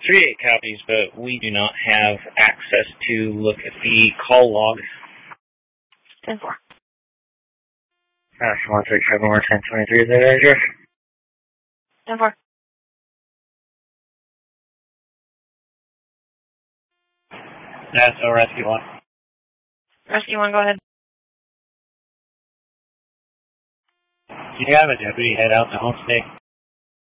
38 copies, but we do not have access to look at the call log. 10-4. 137 more 1023, is that address? 10-4. That's Rescue 1. Rescue 1, go ahead. Do you have a deputy head out to home state?